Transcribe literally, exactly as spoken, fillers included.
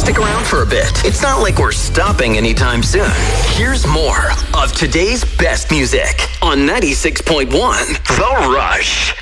Stick around for a bit. It's not like we're stopping anytime soon. Here's more of today's best music on ninety-six point one The Rush.